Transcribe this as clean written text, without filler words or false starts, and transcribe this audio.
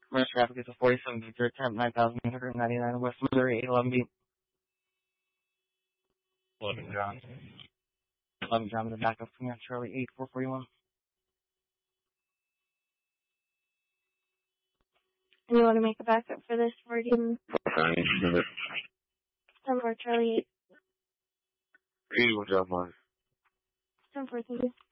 Merge traffic is a 47 Victor attempt 9,899 West Missouri 811B. 11 John. 11 John, the backup from Charlie 8441. And you want to make a backup for this for him? 10 10 for Charlie 8. 81 John 1. 10 for, thank you.